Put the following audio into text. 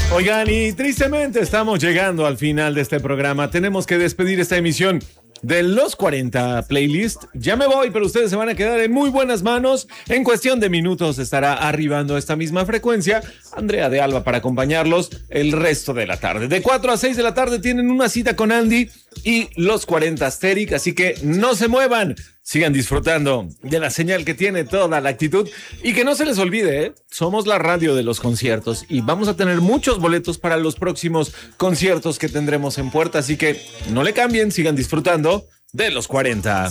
Oigan, y tristemente estamos llegando al final de este programa. Tenemos que despedir esta emisión de los 40 Playlist. Ya me voy, pero ustedes se van a quedar en muy buenas manos. En cuestión de minutos estará arribando a esta misma frecuencia Andrea de Alba para acompañarlos el resto de la tarde. De 4 a 6 de la tarde tienen una cita con Andy y los 40 Asteric, así que no se muevan. Sigan disfrutando de la señal que tiene toda la actitud y que no se les olvide, somos la radio de los conciertos y vamos a tener muchos boletos para los próximos conciertos que tendremos en puerta, así que no le cambien, sigan disfrutando de los 40.